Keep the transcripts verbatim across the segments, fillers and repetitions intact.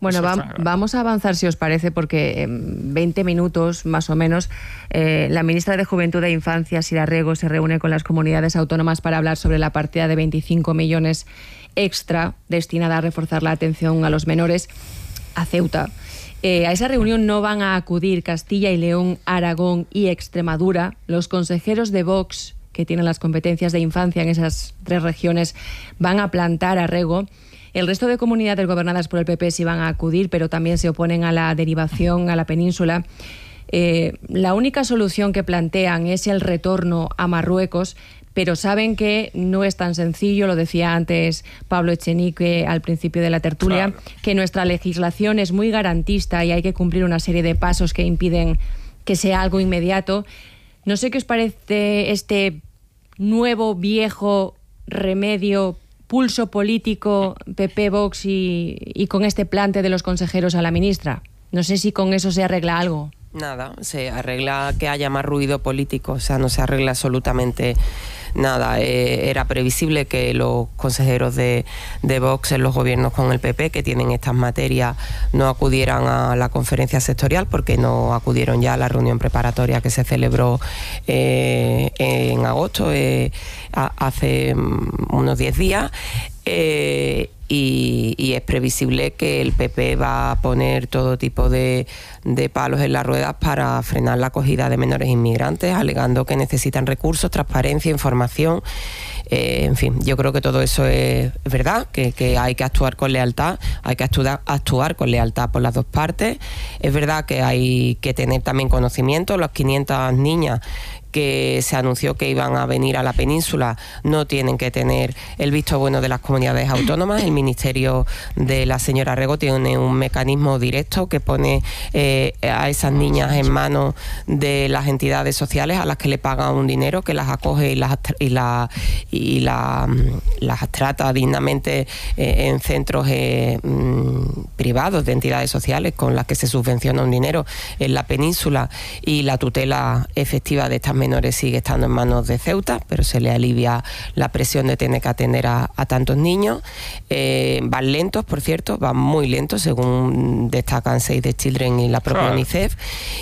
Bueno, va, vamos a avanzar, si os parece, porque en veinte minutos, más o menos, eh, la ministra de Juventud e Infancia, Sira Rego, se reúne con las comunidades autónomas para hablar sobre la partida de veinticinco millones extra destinada a reforzar la atención a los menores a Ceuta. Eh, a esa reunión no van a acudir Castilla y León, Aragón y Extremadura. Los consejeros de Vox, que tienen las competencias de infancia en esas tres regiones, van a plantar a Rego. El resto de comunidades gobernadas por el P P sí van a acudir, pero también se oponen a la derivación a la península. Eh, la única solución que plantean es el retorno a Marruecos, pero saben que no es tan sencillo, lo decía antes Pablo Echenique al principio de la tertulia, claro, que nuestra legislación es muy garantista y hay que cumplir una serie de pasos que impiden que sea algo inmediato. No sé qué os parece este nuevo, viejo remedio, pulso político P P, Vox y, y con este plante de los consejeros a la ministra. No sé si con eso se arregla algo. Nada, se arregla que haya más ruido político, o sea, no se arregla absolutamente nada. Eh, era previsible que los consejeros de, de Vox en los gobiernos con el P P, que tienen estas materias, no acudieran a la conferencia sectorial, porque no acudieron ya a la reunión preparatoria que se celebró eh, en agosto, eh, a, hace unos diez días. Eh, y, y es previsible que el P P va a poner todo tipo de, de palos en las ruedas para frenar la acogida de menores inmigrantes, alegando que necesitan recursos, transparencia, información. Eh, en fin, yo creo que todo eso es verdad, que, que hay que actuar con lealtad, hay que actuar, actuar con lealtad por las dos partes. Es verdad que hay que tener también conocimiento. Las quinientas niñas que se anunció que iban a venir a la península no tienen que tener el visto bueno de las comunidades autónomas. El Ministerio de la señora Rego tiene un mecanismo directo que pone eh, a esas niñas en manos de las entidades sociales, a las que le pagan un dinero, que las acoge y las y la, y la, las trata dignamente eh, en centros eh, privados de entidades sociales con las que se subvenciona un dinero en la península, y la tutela efectiva de estas menores sigue estando en manos de Ceuta, pero se le alivia la presión de tener que atender a, a tantos niños. Eh, van lentos, por cierto, van muy lentos, según destacan Save the Children y la propia claro. UNICEF.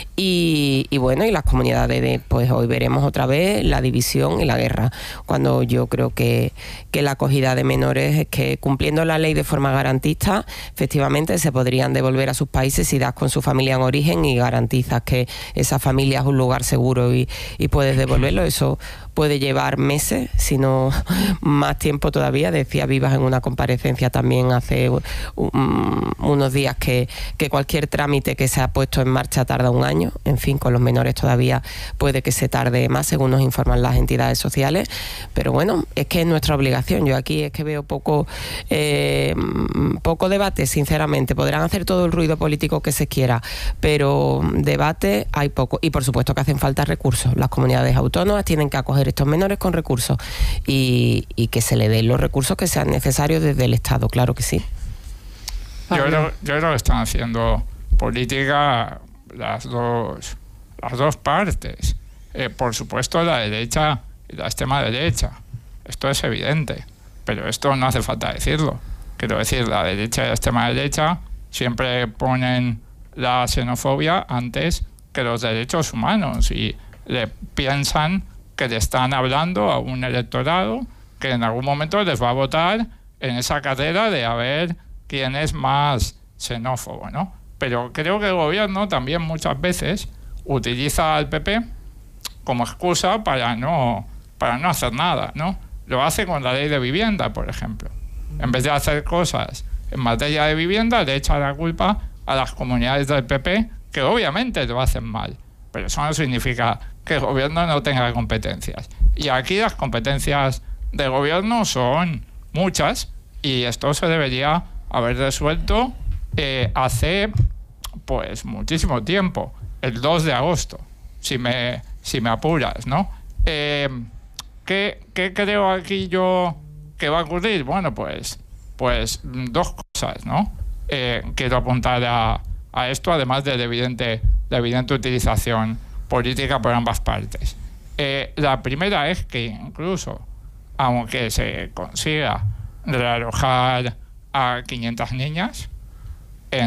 Y, y bueno, y las comunidades, de, pues hoy veremos otra vez la división y la guerra, cuando yo creo que, que la acogida de menores es que, cumpliendo la ley de forma garantista, efectivamente se podrían devolver a sus países si das con su familia en origen y garantizas que esa familia es un lugar seguro y, y puedes devolverlo. Eso puede llevar meses, si no más tiempo todavía. Decía Vivas en una comparecencia también hace um, unos días que, que cualquier trámite que se ha puesto en marcha tarda un año. En fin, con los menores todavía puede que se tarde más, según nos informan las entidades sociales. Pero bueno, es que es nuestra obligación. Yo aquí es que veo poco, eh, poco debate, sinceramente. Podrán hacer todo el ruido político que se quiera, pero debate hay poco. Y por supuesto que hacen falta recursos. Las comunidades autónomas tienen que acoger estos menores con recursos y, y que se le den los recursos que sean necesarios desde el Estado, claro que sí. Yo creo, yo creo que están haciendo política las dos, las dos partes. Eh, por supuesto, la derecha y la extrema derecha. Esto es evidente, pero esto no hace falta decirlo. Quiero decir, la derecha y la extrema derecha siempre ponen la xenofobia antes que los derechos humanos y le piensan que le están hablando a un electorado que en algún momento les va a votar en esa carrera de a ver quién es más xenófobo, ¿no? Pero creo que el gobierno también muchas veces utiliza al P P como excusa para no, para no hacer nada, ¿no? Lo hace con la ley de vivienda, por ejemplo. En vez de hacer cosas en materia de vivienda, le echa la culpa a las comunidades del P P, que obviamente lo hacen mal. Pero eso no significa que el gobierno no tenga competencias. Y aquí las competencias del gobierno son muchas y esto se debería haber resuelto eh, hace pues muchísimo tiempo, el dos de agosto, si me, si me apuras, ¿no? Eh, ¿qué, ¿Qué creo aquí yo que va a ocurrir? Bueno, pues, pues dos cosas, ¿no? Eh, quiero apuntar a, a esto, además de la evidente, la evidente utilización política por ambas partes. Eh, la primera es que incluso, aunque se consiga realojar a quinientas niñas,